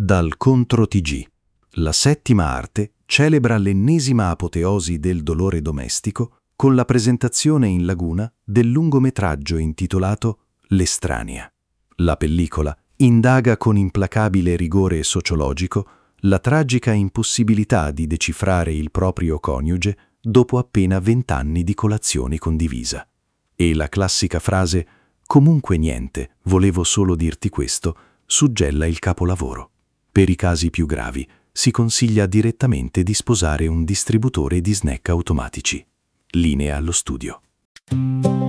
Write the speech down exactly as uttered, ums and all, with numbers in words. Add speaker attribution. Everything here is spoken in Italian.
Speaker 1: Dal Contro T G. La settima arte celebra l'ennesima apoteosi del dolore domestico con la presentazione in Laguna del lungometraggio intitolato L'estranea. La pellicola indaga con implacabile rigore sociologico la tragica impossibilità di decifrare il proprio coniuge dopo appena vent'anni di colazione condivisa. E la classica frase «comunque niente, volevo solo dirti questo» suggella il capolavoro. Per i casi più gravi si consiglia direttamente di sposare un distributore di snack automatici. Linea allo studio.